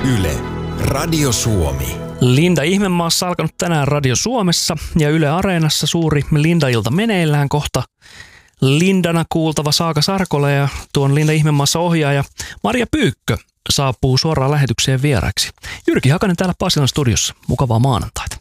Yle, Radio Suomi. Linda Ihmemaassa alkanut tänään Radio Suomessa ja Yle Areenassa suuri Linda-ilta meneillään kohta. Lindana kuultava Saaka Sarkola ja tuon Linda Ihmemaassa ohjaaja Marja Pyykkö saapuu suoraan lähetykseen vieraksi. Jyrki Hakanen täällä Pasilan studiossa. Mukavaa maanantaita.